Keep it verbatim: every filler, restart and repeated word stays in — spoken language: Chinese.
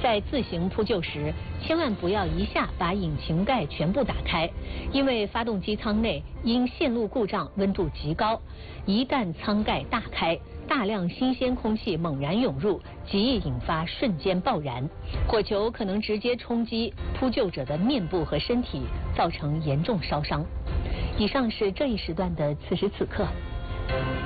在自行扑救时，千万不要一下把引擎盖全部打开，因为发动机舱内因线路故障温度极高，一旦舱盖大开，大量新鲜空气猛然涌入，极易引发瞬间爆燃，火球可能直接冲击扑救者的面部和身体，造成严重烧伤。以上是这一时段的此时此刻。